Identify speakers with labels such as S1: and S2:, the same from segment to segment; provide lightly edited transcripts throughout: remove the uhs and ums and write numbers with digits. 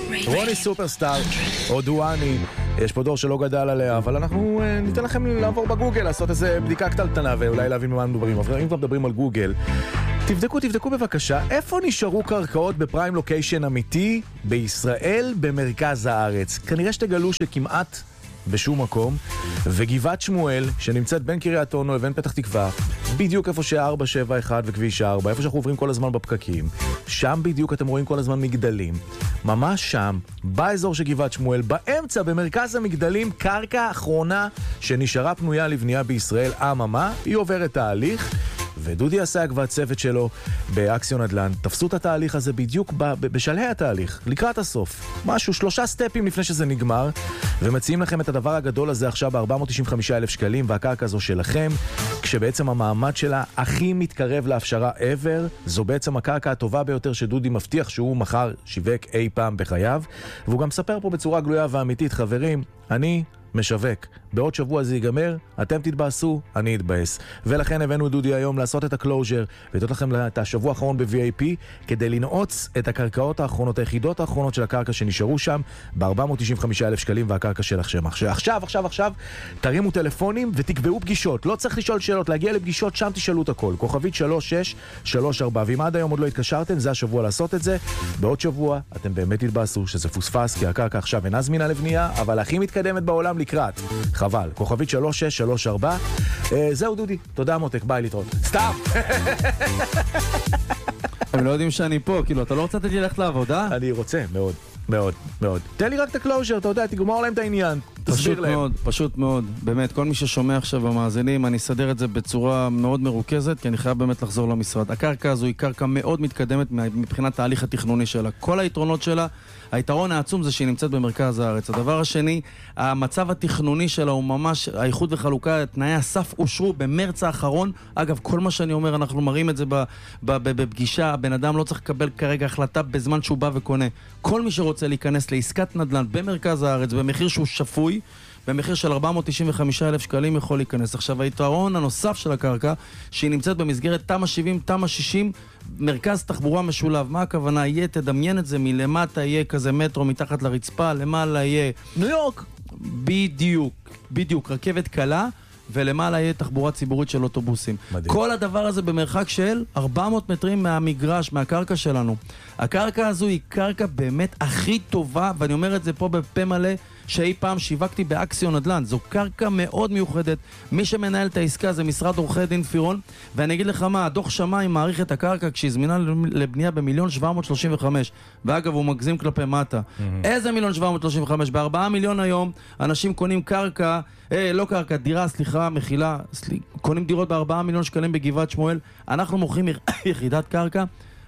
S1: רוני סופרסטאר או דואני, יש פה דור שלא גדל עליה, אבל אנחנו ניתן לכם לעבור בגוגל, לעשות איזה בדיקה קטלטנה ואולי להבין מה מדברים. אבל אם כבר מדברים על גוגל, תבדקו בבקשה איפה נשארו קרקעות בפריים לוקיישן אמיתי בישראל במרכז הארץ. כנראה שתגלו שכמעט בשום מקום, וגבעת שמואל שנמצאת בין קריית אונו לבין פתח תקווה, בדיוק איפה ש471 וכביש 4, איפה שאנחנו עוברים כל הזמן בפקקים, שם בדיוק אתם רואים כל הזמן מגדלים, ממש שם, באזור של גבעת שמואל, באמצע, במרכז המגדלים, קרקע האחרונה שנשארה פנויה לבנייה בישראל, אממה, היא עוברת תהליך, ודודי עסק והצוות שלו באקסיון נדל"ן תפסו את התהליך הזה בדיוק בשלהי התהליך, לקראת הסוף, משהו 3 סטפים לפני שזה נגמר, ומציעים לכם את הדבר הגדול הזה עכשיו ב-495,000 שקלים, והקרקע הזו שלכם, כשבעצם המעמד שלה הכי מתקרב להפשרה ever, זו בעצם הקרקע הטובה ביותר שדודי מבטיח שהוא מחר שיווק אי פעם בחייו, והוא גם מספר פה בצורה גלויה ואמיתית, חברים, אני משווק. בעוד שבוע זה ייגמר, אתם תתבאסו, אני אתבאס. ולכן הבאנו דודי היום לעשות את הקלוז'ר, ולתת לכם את השבוע האחרון ב-VIP, כדי לנעוץ את הקרקעות האחרונות, היחידות האחרונות של הקרקע שנשארו שם, ב-495,000 שקלים, והקרקע שלכם. עכשיו, תרימו טלפונים ותקבעו פגישות. לא צריך לשאול שאלות, להגיע לפגישות, שם תשאלו את הכל. כוכבית 3634, ואם עד היום עוד לא התקשרתם, זה השבוע לעשות את זה. בעוד שבוע, אתם באמת תתבאסו שזה פוספס, כי הקרקע עכשיו אינה זמינה לבנייה, אבל הכי מתקדמת בעולם לקראת. חבל. כוכבית 3634. זהו דודי. תודה מותק. ביי להתראות. סתם.
S2: הם לא יודעים שאני פה, כאילו, אתה לא רוצה לתת לי ללכת לעבודה?
S1: אני רוצה, מאוד. מאוד, מאוד. תן לי רק את הקלוז'ר, אתה יודע, תגמור להם את העניין. תסביר להם.
S2: פשוט מאוד. באמת, כל מי ששומע עכשיו במאזינים, אני אסדר את זה בצורה מאוד מרוכזת, כי אני חייב באמת לחזור למשרד. הקרקע הזו היא קרקע מאוד מתקדמת מבחינת תהליך התכנוני שלה. כל היתרונות שלה, היתרון העצום זה שהיא נמצאת במרכז הארץ. הדבר השני, המצב התכנוני שלה הוא ממש, האיחוד וחלוקה, תנאי הסף אושרו במרץ האחרון. אגב, כל מה שאני אומר, אנחנו מראים את זה בפגישה, הבן אדם לא צריך לקבל כרגע החלטה בזמן שהוא בא וקונה. כל מי שרוצה להיכנס לעסקת נדל"ן במרכז הארץ, במחיר שהוא שפוי, במחיר של 495,000 שקלים יכול להיכנס. עכשיו, היתרון הנוסף של הקרקע, שהיא נמצאת במסגרת תמ"א 70, תמ"א 60, מרכז תחבורה משולב. מה הכוונה? יהיה, תדמיין את זה, מלמטה יהיה כזה מטרו מתחת לרצפה, למעלה יהיה
S1: ניו יורק.
S2: בדיוק, רכבת קלה, ולמעלה יהיה תחבורה ציבורית של אוטובוסים. מדהים. כל הדבר הזה במרחק של 400 מטרים מהמגרש, מהקרקע שלנו. הקרקע הזו היא קרקע באמת הכי טובה, ואני אומר את זה פה בפה מלא, שאי פעם שיווקתי באקסיון נדל"ן. זו קרקע מאוד מיוחדת. מי שמנהל את העסקה זה משרד עורכי דין פירון, ואני אגיד לך מה, הדוח שמאי מעריך את הקרקע כשהיא זמינה לבנייה ב1,735,000, ואגב הוא מגזים כלפי מטה. איזה 1,735,000? ב4 מיליון היום אנשים קונים קרקע, דירה, מחילה, קונים דירות ב4 מיליון שקלים בגבעת שמואל. אנחנו מוכרים יחידת קרקע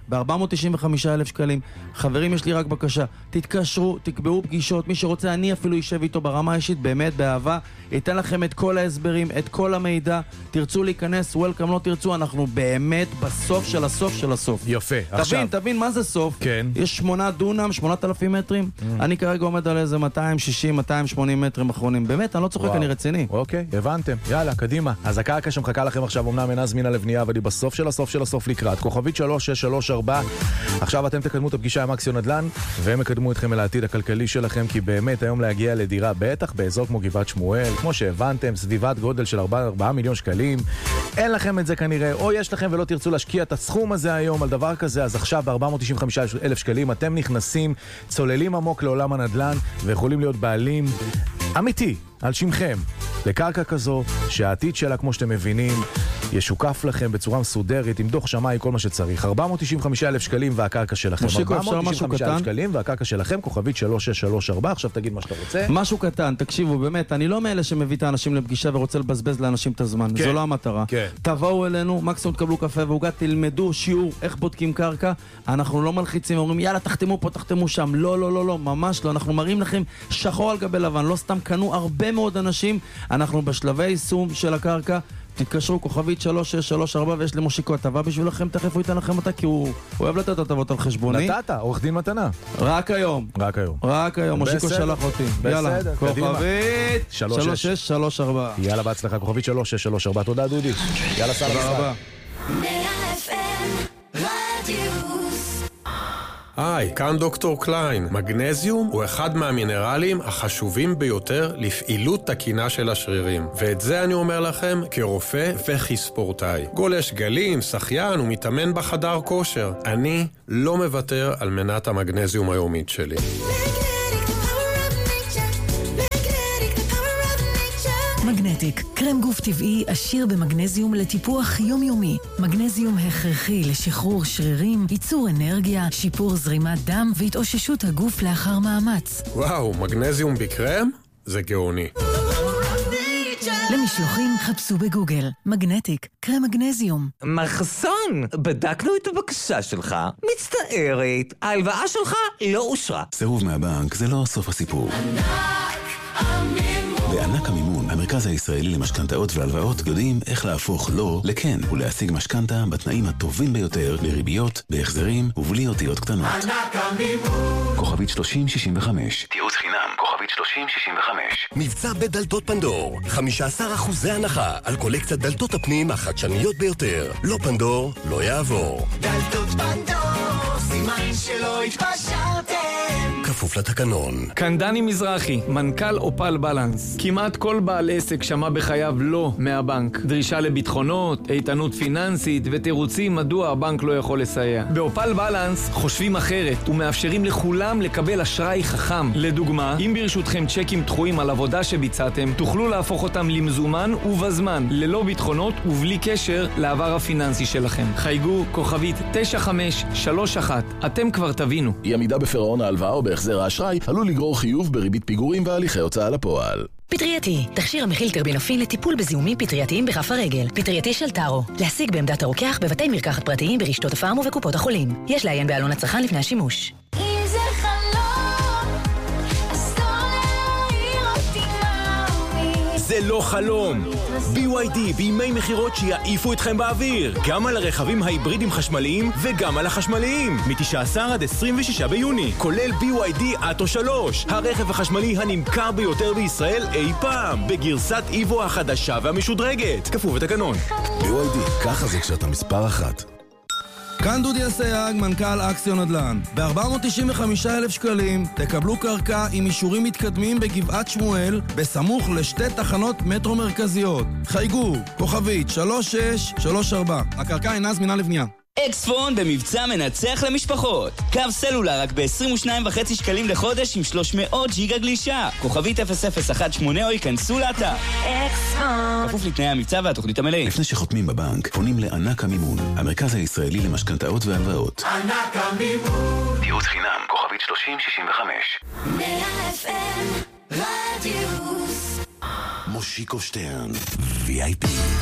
S2: ב495,000 שקלים. חברים, יש לי רק בקשה, תתקשרו, תקבעו פגישות, מי שרוצה אני אפילו יישב איתו ברמה האישית, באמת באהבה, ייתן לכם את כל ההסברים, את כל המידע. תרצו להיכנס, וולקאם, לא תרצו, אנחנו באמת בסוף של הסוף של הסוף.
S1: יפה. עכשיו
S2: תבין מה זה סוף.
S1: כן.
S2: יש 8 דונם, 8,000 מטרים. אני כרגע עומד על איזה 260, 280 מטרים אחרונים. באמת, אני לא צוחק, אני רציני.
S1: אוקיי, הבנתם. יאללה, קדימה. אז הקרקע שמחכה לכם עכשיו אומנם אינה זמינה לבנייה, אבל היא בסוף של הסוף של הסוף לקראת. כוכבית 3634. עכשיו אתם תקדמו את הפגישה עם אקסיון נדל"ן, והם יקדמו אתכם אל העתיד הכלכלי שלכם, כי באמת היום להגיע לדירה, בטח באזור כמו גבעת שמואל, כמו שהבנתם, סביבת גודל של 4 מיליון שקלים, אין לכם את זה כנראה, או יש לכם ולא תרצו להשקיע את הסכום הזה היום על דבר כזה, אז עכשיו ב495,000 שקלים אתם נכנסים, צוללים עמוק לעולם הנדל"ן, ויכולים להיות בעלים אמיתי, על שמכם, לקרקע כזו, שהעתיד שלה, כמו שאתם מבינים, ישוקף לכם בצורה מסודרת, עם דוח שמאי, כל מה שצריך. 495,000 שקלים והקרקע שלכם.
S2: מושיקו, אפשר משהו קטן?
S1: 495,000 שקלים והקרקע שלכם, כוכבית 3634, עכשיו תגיד מה שאתה רוצה.
S2: משהו קטן, תקשיבו, באמת, אני לא מאלה שמביא את האנשים לפגישה ורוצה לבזבז לאנשים את הזמן.
S1: כן.
S2: זו לא המטרה.
S1: כן.
S2: תבואו אלינו, מקסימום תקבלו קפה ועוגה, תלמדו שיעור איך בודקים קרקע. אנחנו לא מלחיצים, אומרים, יאללה, תחתמו פה, תחתמו שם. לא, ממש לא. אנחנו מראים לכם שחור על גבי לבן. לא סתם קנו הרבה מאוד אנשים. אנחנו בשלבי יישום של הקרקע. תתקשרו, כוכבית 3634, ויש למושיקו הטבה בשבילכם, תכף הוא ייתן לכם אותה, כי הוא אוהב לתת הטבות על חשבוני.
S1: נתת, עורך דין מתנה.
S2: רק היום, מושיקו שלח אותי. יאללה, כוכבית 3634.
S1: יאללה, בהצלחה, כוכבית 3634. תודה דודי. יאללה, סבא.
S3: תודה רבה. היי, כאן דוקטור קליין. מגנזיום הוא אחד מהמינרלים החשובים ביותר לפעילות תקינה של השרירים. ואת זה אני אומר לכם כרופא וכספורטאי. גולש גלים, שחיין ומתאמן בחדר כושר. אני לא מוותר על מנת המגנזיום היומית שלי.
S4: מגנטיק, קרם גוף טבעי עשיר במגנזיום לטיפוח יומיומי. מגנזיום הכרחי לשחרור שרירים, ייצור אנרגיה, שיפור זרימת דם והתאוששות הגוף לאחר מאמץ.
S3: וואו, מגנזיום בקרם? זה גאוני.
S4: למשלוחים חפשו בגוגל. מגנטיק, קרם מגנזיום.
S5: מחסון, בדקנו את הבקשה שלך. מצטערת, ההלוואה שלך לא אושרה.
S6: סירוב מהבנק זה לא סוף הסיפור. בענק המימון, המרכז הישראלי למשכנתאות והלוואות יודעים איך להפוך לא לכן ולהשיג משכנתה בתנאים הטובים ביותר, לריביות, בהחזרים ובלי אותיות קטנות. ענק המימון. כוכבית 3065. תיעוץ חינם, כוכבית 3065.
S7: מבצע בדלתות פנדור. 15% הנחה על קולקציית דלתות הפנים החדשניות ביותר. לא פנדור, לא יעבור.
S8: דלתות פנדור, סימן שלא התפשרתם.
S7: כפוף לתקנון.
S9: כאן דני מזרחי, מנכ"ל אופל בלנס. כמעט כל בעל עסק שמע בחייו לא מהבנק. דרישה לביטחונות, איתנות פיננסית ותירוצים מדוע הבנק לא יכול לסייע. באופל בלנס חושבים אחרת ומאפשרים לכולם לקבל אשראי חכם. לדוגמה, אם ברשותכם צ'קים דחויים על עבודה שביצעתם, תוכלו להפוך אותם למזומן ובזמן, ללא ביטחונות ובלי קשר לעבר הפיננסי שלכם. חייגו כוכבית 9531. אתם כבר תבינו.
S10: אי עמידה בפירעון ההלוואה או בהחזר האשראי עלול לגרור חיוב בריבית פיגורים והליכי הוצאה לפועל.
S11: פטרייתי, תכשיר המכיל טרבינופין לטיפול בזיהומים פטרייתיים בכף הרגל. פטרייתי של טארו, להשיג בעמדת הרוקח בבתי מרקחת פרטיים ברשתות הפארם ובקופות החולים. יש לעיין בעלון הצרכן לפני השימוש.
S8: אם זה חלום, אז לא להעיר אותי מאמי.
S12: זה לא חלום. BYD בימי מחירות שיעיפו אתכם באוויר, גם על הרכבים ההיברידים חשמליים וגם על החשמליים, מ-19 עד 26 ביוני, כולל BYD אטו 3, הרכב החשמלי הנמכר ביותר בישראל אי פעם, בגרסת איבו החדשה והמשודרגת, כפוף לתקנון.
S10: BYD, ככה זה כשאתה מספר אחת.
S2: כאן דודי אסייג, מנכ"ל אקסיון נדל"ן. ב-495,000 שקלים תקבלו קרקע עם אישורים מתקדמים בגבעת שמואל, בסמוך לשתי תחנות מטרו מרכזיות. חייגו, כוכבית 3634. הקרקע אינה זמינה לבנייה.
S13: אקספון במבצע מנצח למשפחות. קו סלולר רק ב-22.5 שקלים לחודש עם 300 ג'יגה גלישה. כוכבית 0018 או ייכנסו לאתר.
S8: אקספון.
S13: כפוף לתנאי המבצע והתוכנית המלאים.
S6: לפני שחותמים בבנק, פונים לענק המימון, המרכז הישראלי למשכנתאות והלוואות.
S8: ענק המימון.
S6: תיעוץ חינם, כוכבית 3065.
S8: 100 FM רדיוס.
S6: מושיקו שטרן, VIP.